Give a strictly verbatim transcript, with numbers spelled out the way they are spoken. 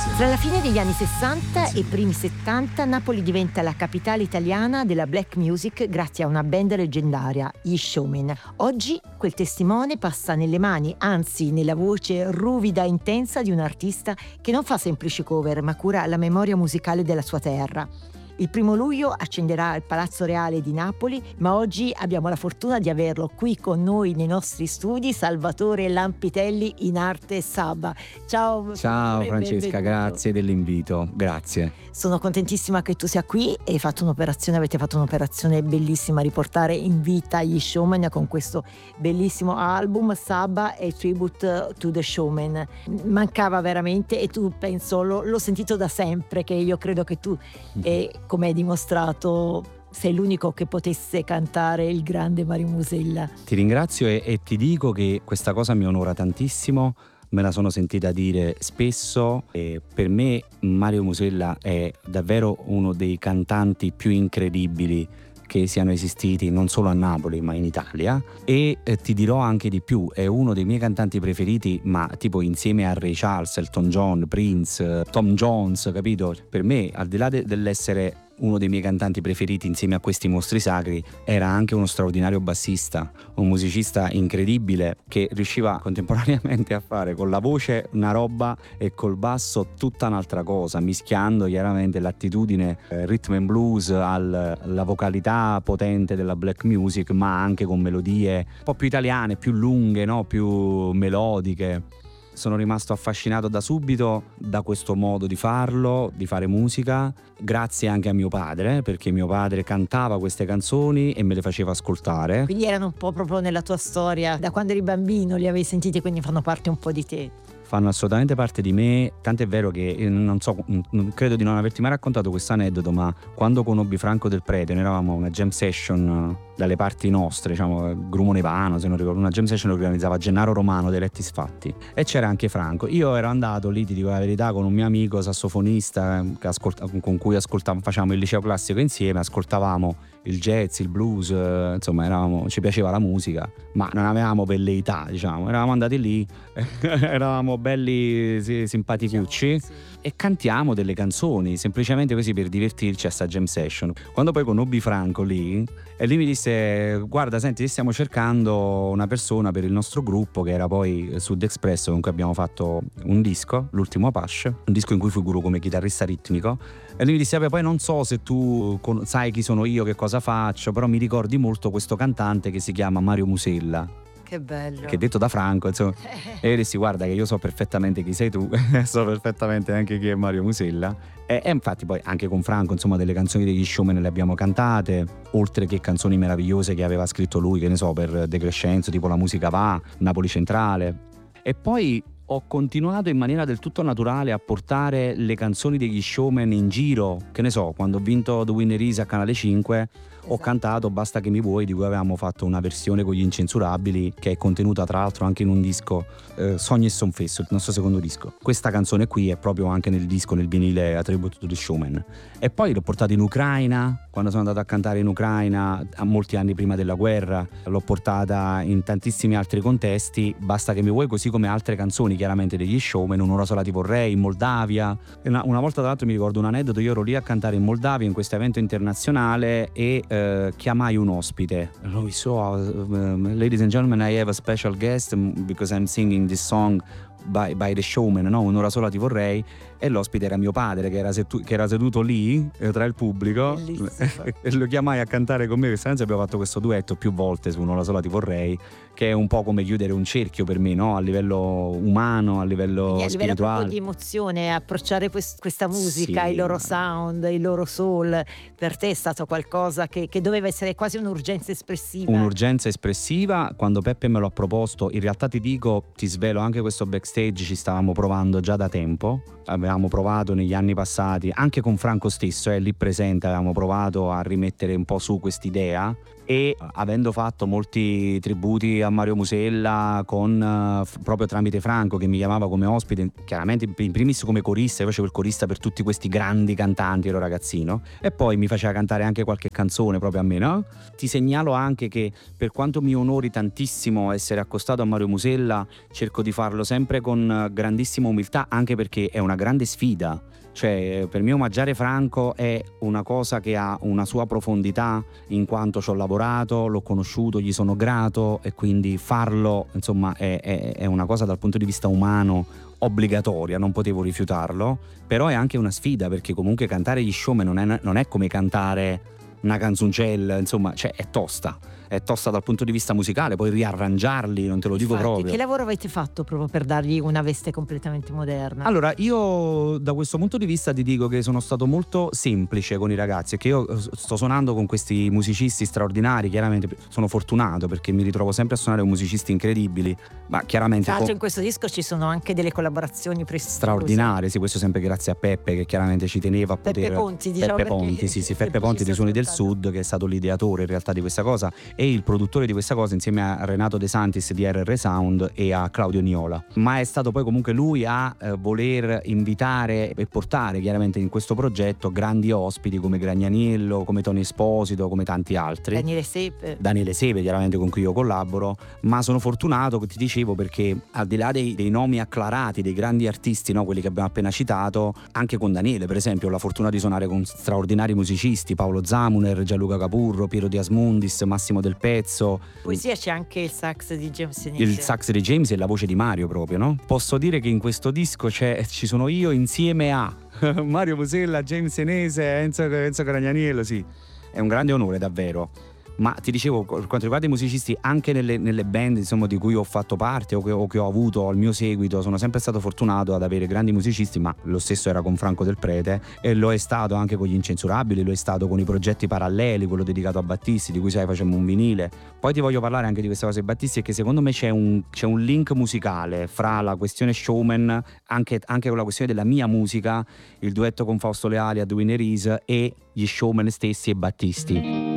Tra la fine degli anni sessanta e primi settanta, Napoli diventa la capitale italiana della black music grazie a una band leggendaria, gli Showmen. Oggi quel testimone passa nelle mani, anzi nella voce ruvida e intensa di un artista che non fa semplici cover, ma cura la memoria musicale della sua terra. Il primo luglio accenderà il Palazzo Reale di Napoli, ma oggi abbiamo la fortuna di averlo qui con noi nei nostri studi, Salvatore Lampitelli, in arte Sabba. Ciao. Ciao Francesca, benvenuto. Grazie dell'invito, grazie. Sono contentissima che tu sia qui e hai fatto un'operazione, avete fatto un'operazione bellissima, riportare in vita gli Showmen con questo bellissimo album Sabba e Tribute to the Showmen. Mancava veramente, e tu penso, lo, l'ho sentito da sempre, che io credo che tu eh, come hai dimostrato sei l'unico che potesse cantare il grande Mario Musella. Ti ringrazio e, e ti dico che questa cosa mi onora tantissimo, me la sono sentita dire spesso e per me Mario Musella è davvero uno dei cantanti più incredibili che siano esistiti non solo a Napoli ma in Italia, e eh, ti dirò anche di più, è uno dei miei cantanti preferiti, ma tipo insieme a Ray Charles, Elton John, Prince, Tom Jones, capito? Per me, al di là de- dell'essere uno dei miei cantanti preferiti insieme a questi mostri sacri, era anche uno straordinario bassista, un musicista incredibile che riusciva contemporaneamente a fare con la voce una roba e col basso tutta un'altra cosa, mischiando chiaramente l'attitudine eh, rhythm and blues al, alla vocalità potente della black music, ma anche con melodie un po' più italiane, più lunghe, no? Più melodiche. Sono rimasto affascinato da subito da questo modo di farlo, di fare musica, grazie anche a mio padre, perché mio padre cantava queste canzoni e me le faceva ascoltare. Quindi erano un po' proprio nella tua storia, da quando eri bambino li avevi sentiti, quindi fanno parte un po' di te. Fanno assolutamente parte di me, tant'è vero che non so, credo di non averti mai raccontato questo aneddoto, ma quando conobbi Franco Del Prete, noi eravamo una jam session dalle parti nostre, diciamo Grumo Nevano, se non ricordo, una jam session che organizzava Gennaro Romano dei Letti Sfatti, e c'era anche Franco. Io ero andato lì, ti dico la verità, con un mio amico sassofonista che ascolta, con cui ascoltavamo, facevamo il liceo classico insieme, ascoltavamo il jazz, il blues, insomma eravamo, ci piaceva la musica, ma non avevamo velleità, diciamo, eravamo andati lì, eravamo belli sì, simpaticucci, sì, e cantiamo delle canzoni semplicemente così per divertirci a sta jam session. Quando poi conobbi Franco lì, e lui mi disse: guarda, senti, stiamo cercando una persona per il nostro gruppo, che era poi Sud Express, con cui abbiamo fatto un disco, l'ultimo Apache, un disco in cui figuro come chitarrista ritmico. E lui mi disse: vabbè, poi non so se tu sai chi sono io, che cosa faccio, però mi ricordi molto questo cantante che si chiama Mario Musella. Che bello. Che detto da Franco, insomma. E io dissi: guarda che io so perfettamente chi sei tu, so perfettamente anche chi è Mario Musella. E, e infatti poi anche con Franco, insomma, delle canzoni degli Showmen le abbiamo cantate, oltre che canzoni meravigliose che aveva scritto lui, che ne so, per De Crescenzo, tipo La musica va, Napoli Centrale. E poi ho continuato in maniera del tutto naturale a portare le canzoni degli Showmen in giro, che ne so, quando ho vinto The Winner Is a Canale cinque, esatto, ho cantato Basta che mi vuoi, di cui avevamo fatto una versione con gli Incensurabili, che è contenuta tra l'altro anche in un disco, eh, Sogni e Sonfesso, il nostro secondo disco. Questa canzone qui è proprio anche nel disco, nel vinile A Tribute to the Showmen. E poi l'ho portata in Ucraina, quando sono andato a cantare in Ucraina a molti anni prima della guerra, l'ho portata in tantissimi altri contesti, Basta che mi vuoi, così come altre canzoni chiaramente degli Showmen, Un'ora sola ti vorrei, in Moldavia. Una, una volta tra l'altro mi ricordo un aneddoto, io ero lì a cantare in Moldavia in questo evento internazionale e eh, chiamai un ospite. Lui so, uh, ladies and gentlemen, I have a special guest because I'm singing this song by, by the Showmen, no? Un'ora sola ti vorrei. E l'ospite era mio padre, che era, setu- che era seduto lì eh, tra il pubblico. E lo chiamai a cantare con me. Questa canzone, abbiamo fatto questo duetto più volte su Un'ora sola ti vorrei, che è un po' come chiudere un cerchio per me, no? A livello umano, a livello a spirituale, livello proprio di emozione, approcciare quest- questa musica, sì, i loro sound, il loro soul, per te è stato qualcosa che, che doveva essere quasi un'urgenza espressiva. Un'urgenza espressiva. Quando Peppe me l'ha proposto, in realtà ti dico, ti svelo anche questo backstage, ci stavamo provando già da tempo. Avevamo provato negli anni passati, anche con Franco stesso, eh, lì presente, avevamo provato a rimettere un po' su quest'idea. e avendo fatto molti tributi a Mario Musella con uh, proprio tramite Franco che mi chiamava come ospite, chiaramente in primis come corista, io facevo il corista per tutti questi grandi cantanti, ero ragazzino, e poi mi faceva cantare anche qualche canzone proprio a me, no? Ti segnalo anche che per quanto mi onori tantissimo essere accostato a Mario Musella, cerco di farlo sempre con grandissima umiltà, anche perché è una grande sfida. Cioè, per me omaggiare Franco è una cosa che ha una sua profondità, in quanto ci ho lavorato, l'ho conosciuto, gli sono grato, e quindi farlo, insomma, è, è, è una cosa dal punto di vista umano obbligatoria, non potevo rifiutarlo. Però è anche una sfida, perché comunque cantare gli Showman non è, non è come cantare una canzoncella, insomma, cioè è tosta. È tosta dal punto di vista musicale, poi riarrangiarli, non te lo dico Infatti, proprio. Che lavoro avete fatto proprio per dargli una veste completamente moderna? Allora, io da questo punto di vista ti dico che sono stato molto semplice con i ragazzi, che io sto suonando con questi musicisti straordinari, chiaramente sono fortunato perché mi ritrovo sempre a suonare con musicisti incredibili, ma chiaramente Tra l'altro con... in questo disco ci sono anche delle collaborazioni prestigiose. straordinarie, sì, questo sempre grazie a Peppe, che chiaramente ci teneva a poter... Peppe Ponti, diciamo. Peppe Ponti, sì, sì, Peppe Ponti dei Suoni del Sud, che è stato l'ideatore in realtà di questa cosa e il produttore di questa cosa, insieme a Renato De Santis di R R Sound e a Claudio Niola. Ma è stato poi comunque lui a eh, voler invitare e portare chiaramente in questo progetto grandi ospiti come Gragnaniello, come Tony Esposito, come tanti altri. Daniele Sepe. Daniele Sepe, chiaramente, con cui io collaboro, ma sono fortunato, che ti dicevo, perché al di là dei, dei nomi acclarati, dei grandi artisti, no, quelli che abbiamo appena citato, anche con Daniele per esempio ho la fortuna di suonare con straordinari musicisti, Paolo Zamuner, Gianluca Capurro, Piero Di Asmundis, Massimo Del Pezzo. Poesia c'è anche il sax di James Senese. Il sax di James e la voce di Mario proprio, no? Posso dire che in questo disco c'è, ci sono io insieme a Mario Musella, James Senese, Enzo, Enzo Gragnaniello, sì. È un grande onore davvero. Ma ti dicevo, per quanto riguarda i musicisti, anche nelle, nelle band insomma di cui ho fatto parte o che, o che ho avuto al mio seguito, sono sempre stato fortunato ad avere grandi musicisti, ma lo stesso era con Franco Del Prete e lo è stato anche con gli Incensurabili, lo è stato con i progetti paralleli, quello dedicato a Battisti, di cui sai facciamo un vinile. Poi ti voglio parlare anche di questa cosa di Battisti, e che secondo me c'è un, c'è un link musicale fra la questione showman, anche, anche con la questione della mia musica, il duetto con Fausto Leali a Doing It Is, e gli showman stessi e Battisti.